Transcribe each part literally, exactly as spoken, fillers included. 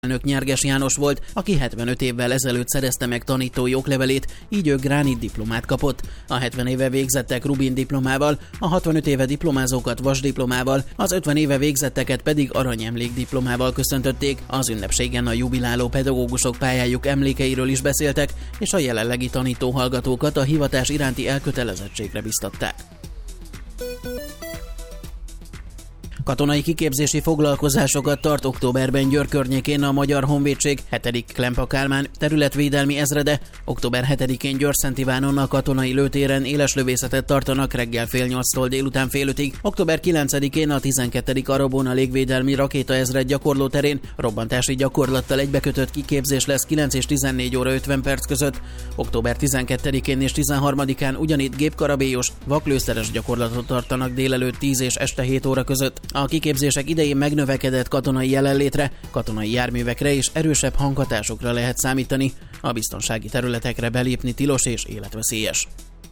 elnök Nyerges János volt, aki hetvenöt évvel ezelőtt szerezte meg tanítói oklevelét, így ő gránit diplomát kapott. A hetven éve végzettek Rubin diplomával, a hatvanöt éve diplomázókat vasdiplomával, az ötven éve végzetteket pedig aranyemlék diplomával köszöntötték. Az ünnepségen a jubiláló pedagógusok pályájuk emlékeiről is beszéltek, és a jelenlegi tanítóhallgatókat a hivatás iránti elkötelezettségre biztatták. Katonai kiképzési foglalkozásokat tart októberben Győr környékén a Magyar Honvédség hetedik Klempa Kálmán területvédelmi ezrede. október hetedikén Győr-Szent Ivánon a katonai lőtéren éleslövészetet tartanak reggel fél nyolctól délután fél ötig. október kilencedikén a tizenkettedik Arabona légvédelmi rakétaezred gyakorlóterén robbantási gyakorlattal egybekötött kiképzés lesz kilenc és tizennégy óra ötven perc között. október tizenkettedikén és tizenharmadikán ugyanitt gépkarabélyos, vaklőszeres gyakorlatot tartanak délelőtt tíz és este hét óra között. A kiképzések idején megnövekedett katonai jelenlétre, katonai járművekre és erősebb hanghatásokra lehet számítani. A biztonsági területekre belépni tilos és életveszélyes.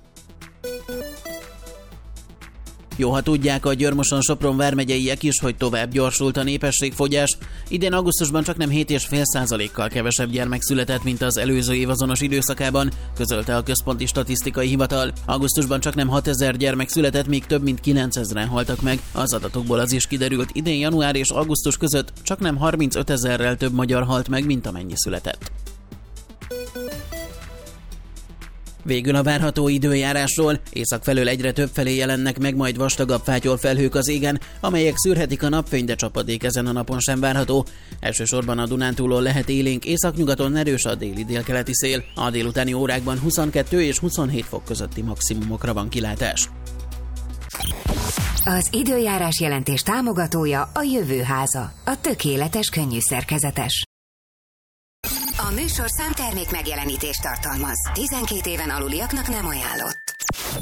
Jó, ha tudják a Győr-Moson-Sopron vármegyeiek is, hogy tovább gyorsult a népességfogyás. Idén augusztusban csaknem hét egész öt százalékkal kevesebb gyermek született, mint az előző év azonos időszakában, közölte a Központi Statisztikai Hivatal. Augusztusban csaknem hatezer gyermek született, míg több mint kilencezren haltak meg. Az adatokból az is kiderült, idén január és augusztus között csaknem harmincötezerrel több magyar halt meg, mint amennyi született. Végül a várható időjárásról. Észak felől egyre több felé jelennek meg majd vastagabb fátyolfelhők az égen, amelyek szűrhetik a napfényt, de csapadék ezen a napon sem várható. Elsősorban a Dunántúlon lehet élénk, északnyugaton erős a déli délkeleti szél. A délutáni órákban huszonkettő és huszonhét fok közötti maximumokra van kilátás. Az időjárás jelentés támogatója a Jövő Háza, a tökéletes könnyű szerkezetes. A műsor számtermék megjelenítést tartalmaz. tizenkét éven aluliaknak nem ajánlott.